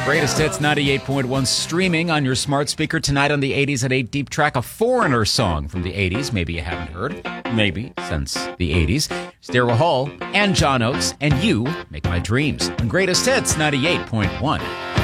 Greatest Hits 98.1 streaming on your smart speaker tonight on the 80s at 8 Deep Track, a Foreigner song from the 80s. Maybe you haven't heard. Maybe since the 80s. Daryl Hall and John Oates and You Make My Dreams on Greatest Hits 98.1.